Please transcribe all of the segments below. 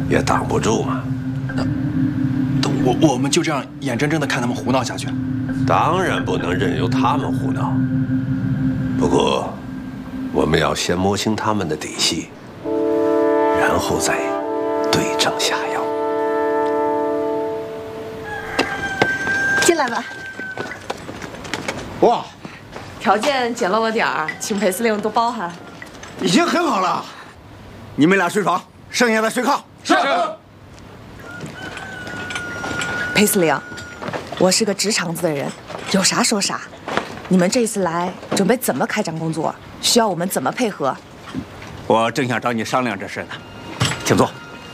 也挡不住嘛。 我们就这样眼睁睁地看他们胡闹下去？ 当然不能任由他们胡闹。不过，我们要先摸清他们的底细，然后再对症下药。 进来吧。 哇， 条件简陋了点儿，请裴司令多包涵。 已经很好了。你们俩睡床，剩下的睡炕。是。 裴司令，我是个直肠子的人，有啥说啥。你们这次来准备怎么开展工作？需要我们怎么配合？ 我正想找你商量这事呢，请坐。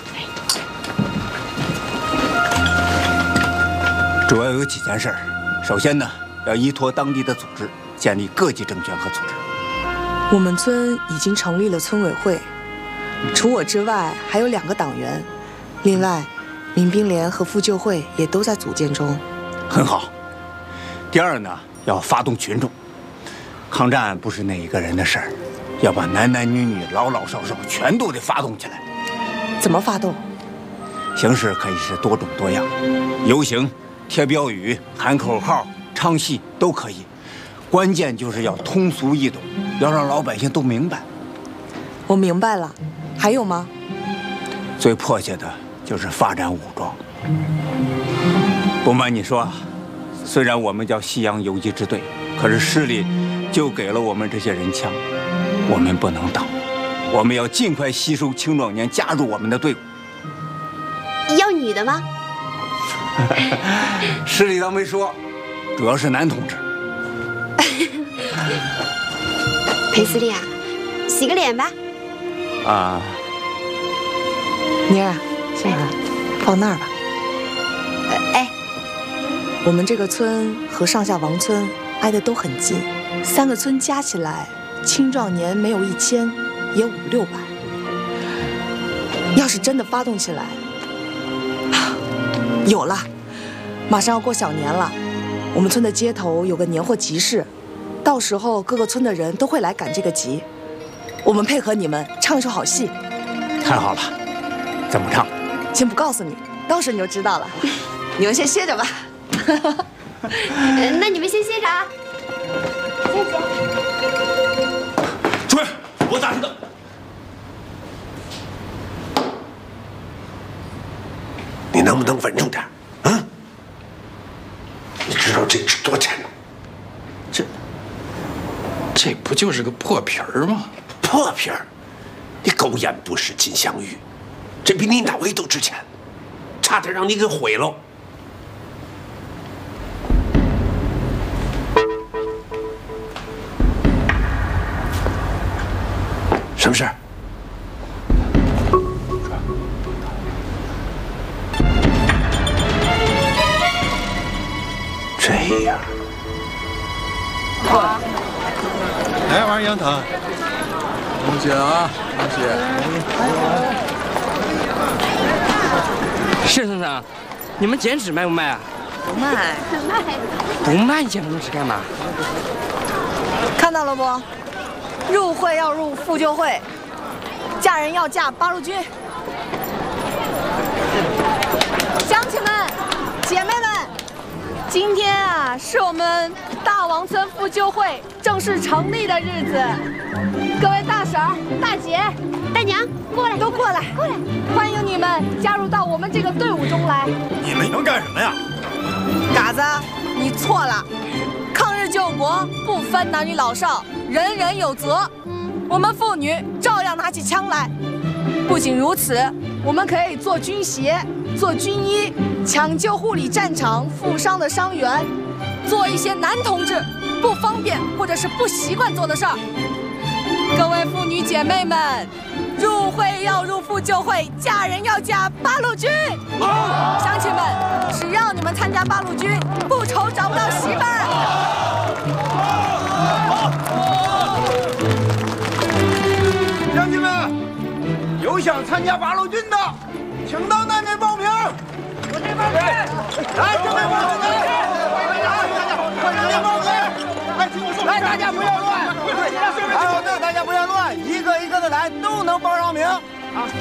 主要有几件事。首先呢，要依托当地的组织，建立各级政权和组织。 我们村已经成立了村委会，除我之外还有2个党员，另外民兵连和妇救会也都在组建中。 很好。第二呢，要发动群众。抗战不是那一个人的事儿，要把男男女女、老老少少全都得发动起来。 怎么发动？ 形式可以是多种多样，游行、贴标语、喊口号、唱戏都可以。关键就是要通俗易懂，要让老百姓都明白。 我明白了，还有吗？ 最迫切的就是发展武装。不瞒你说，虽然我们叫西洋游击支队，可是市里就给了我们这些人枪，我们不能倒，我们要尽快吸收青壮年加入我们的队伍。 要女的吗？ 市里倒没说，主要是男同志。 裴司令啊，洗个脸吧。 啊， 妮儿，这个放那儿吧。 哎， 我们这个村和上下王村挨得都很近，3个村加起来，青壮年没有1000，也500-600。要是真的发动起来，有了，马上要过小年了，我们村的街头有个年货集市，到时候各个村的人都会来赶这个集，我们配合你们唱一出好戏。 太好了，怎么唱？ 先不告诉你，到时候你就知道了。你们先歇着吧。 那你们先歇着啊。谢谢。 主任，我打听的。你能不能稳重点？啊？你知道这值多少钱吗？ 这不就是个破皮儿吗？ 破皮儿，你狗眼不识金镶玉，这比你脑袋都值钱，差点让你给毁了。什么事儿？这样。 来玩杨桃，恭喜啊，恭喜！ 谢先生，你们剪纸卖不卖啊？ 不卖， 不卖剪东西干嘛？ 看到了不？入会要入妇救会，嫁人要嫁八路军。乡亲们、姐妹们，今天啊，是我们大王村妇救会正式成立的日子。各位大婶儿、大姐、 大娘，过来， 都过来， 过来， 欢迎你们加入到我们这个队伍中来。 你们能干什么呀？ 嘎子，你错了。抗日救国不分男女老少，人人有责。我们妇女照样拿起枪来。不仅如此，我们可以做军鞋、做军医，抢救护理战场负伤的伤员，做一些男同志不方便或者是不习惯做的事儿。各位妇女姐妹们，入会要入妇救会，嫁人要嫁八路军。乡亲们，只要你们参加八路军，不愁找不到媳妇儿。 乡亲们，有想参加八路军的，请到那边报名。我这边来，这边报名，快点报名！来，大家不要乱，好的，大家不要乱，一个一个的来，都能报上名。